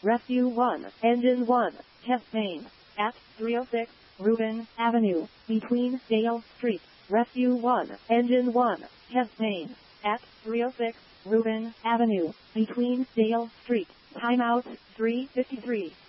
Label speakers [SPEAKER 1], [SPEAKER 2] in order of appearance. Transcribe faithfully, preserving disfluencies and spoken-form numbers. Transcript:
[SPEAKER 1] Rescue one, Engine one, test main, at three oh six, Reuben Avenue, between Dale Street. Rescue one, Engine one, test main, at three oh six, Reuben Avenue, between Dale Street. Timeout, three fifty-three.